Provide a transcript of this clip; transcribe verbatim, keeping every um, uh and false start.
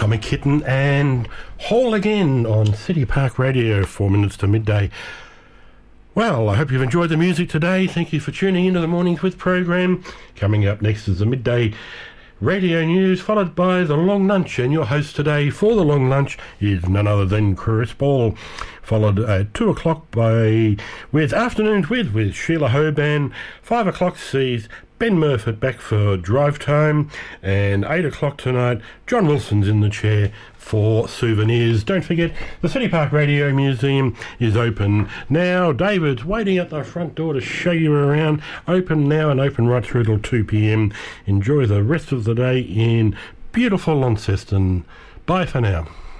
Tommy Kitten and Hall Again on City Park Radio, four minutes to midday. Well, I hope you've enjoyed the music today. Thank you for tuning into the Mornings With program. Coming up next is the midday radio news, followed by the long lunch, and your host today for the long lunch is none other than Chris Ball, followed at two o'clock by with Afternoons With with Sheila Hoban. Five o'clock sees Ben Murphy back for Drive Time, and eight o'clock tonight John Wilson's in the chair for souvenirs. Don't forget, the City Park Radio Museum is open now. David's waiting at the front door to show you around. Open now and open right through till two p.m. Enjoy the rest of the day in beautiful Launceston. Bye for now.